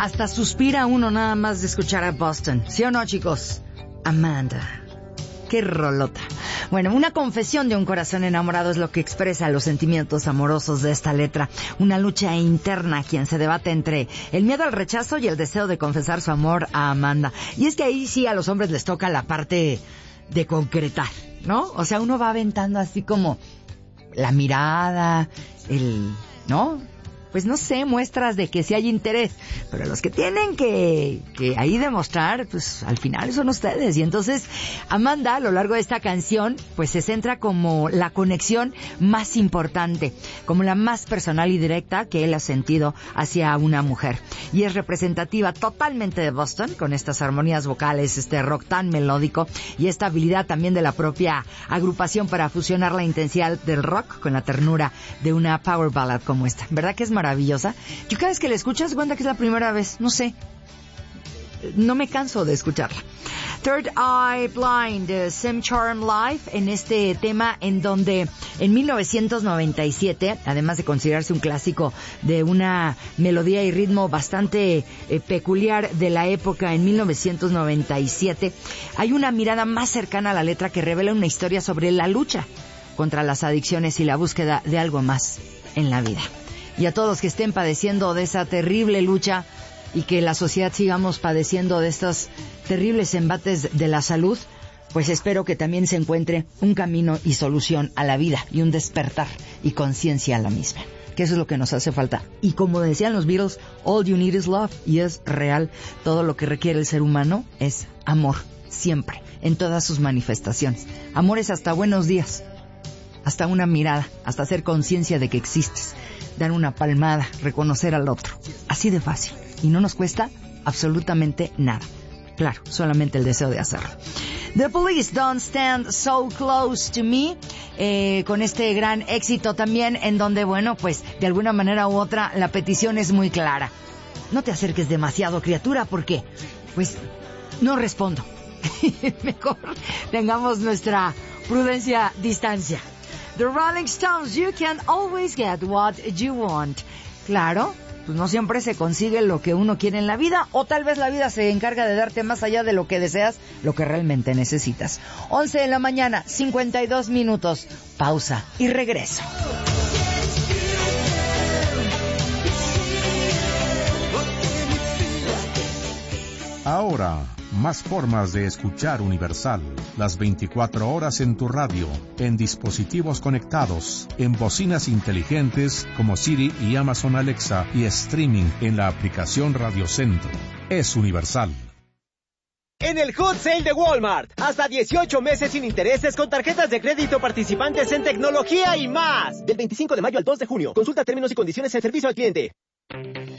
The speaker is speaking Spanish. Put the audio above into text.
Hasta suspira uno nada más de escuchar a Boston. ¿Sí o no, chicos? Amanda. ¡Qué rolota! Bueno, una confesión de un corazón enamorado es lo que expresa los sentimientos amorosos de esta letra. Una lucha interna quien se debate entre el miedo al rechazo y el deseo de confesar su amor a Amanda. Y es que ahí sí a los hombres les toca la parte de concretar, ¿no? O sea, uno va aventando así como la mirada, ¿no? Pues no sé, muestras de que sí hay interés, pero los que tienen que ahí demostrar, pues al final son ustedes. Y entonces Amanda, a lo largo de esta canción, pues se centra como la conexión más importante, como la más personal y directa que él ha sentido hacia una mujer. Y es representativa totalmente de Boston, con estas armonías vocales, este rock tan melódico y esta habilidad también de la propia agrupación para fusionar la intensidad del rock con la ternura de una power ballad como esta. ¿Verdad que es maravillosa? Yo cada vez que la escucho se cuenta que es la primera vez, no sé, no me canso de escucharla. Third Eye Blind, Same Charm Live, en este tema en donde en 1997, además de considerarse un clásico de una melodía y ritmo bastante peculiar de la época, en 1997, hay una mirada más cercana a la letra que revela una historia sobre la lucha contra las adicciones y la búsqueda de algo más en la vida. Y a todos los que estén padeciendo de esa terrible lucha y que la sociedad sigamos padeciendo de estos terribles embates de la salud, pues espero que también se encuentre un camino y solución a la vida y un despertar y conciencia a la misma, que eso es lo que nos hace falta. Y como decían los Beatles, all you need is love, y es real, todo lo que requiere el ser humano es amor, siempre, en todas sus manifestaciones. Amor es hasta buenos días, hasta una mirada, hasta hacer conciencia de que existes, dar una palmada, reconocer al otro, así de fácil, y no nos cuesta absolutamente nada. Claro, solamente el deseo de hacerlo. The Police, Don't Stand So Close to Me, con este gran éxito también, en donde, bueno, pues de alguna manera u otra la petición es muy clara. No te acerques demasiado, criatura, porque pues no respondo. Mejor tengamos nuestra prudencia, distancia. The Rolling Stones, You Can Always Get What You Want. Claro, pues no siempre se consigue lo que uno quiere en la vida, o tal vez la vida se encarga de darte más allá de lo que deseas, lo que realmente necesitas. 11 de la mañana, 52 minutos. Pausa y regreso. Ahora, más formas de escuchar Universal. Las 24 horas en tu radio, en dispositivos conectados, en bocinas inteligentes como Siri y Amazon Alexa, y streaming en la aplicación Radio Centro. Es Universal. En el Hot Sale de Walmart, hasta 18 meses sin intereses con tarjetas de crédito participantes en tecnología y más. Del 25 de mayo al 2 de junio. Consulta términos y condiciones en servicio al cliente.